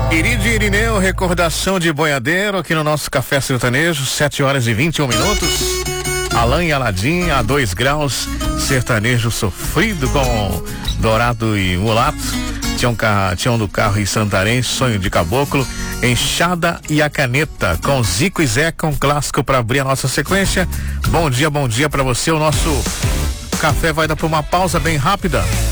Iridio e Irineu, recordação de boiadeiro aqui no nosso Café Sertanejo, 7h21. Alan e Aladim, a 2 graus, sertanejo sofrido com Dourado e Mulato. Tião do Carro e Santarém, Sonho de Caboclo, Enxada e a Caneta, com Zico e Zeca, um clássico para abrir a nossa sequência. Bom dia pra você. O nosso café vai dar para uma pausa bem rápida.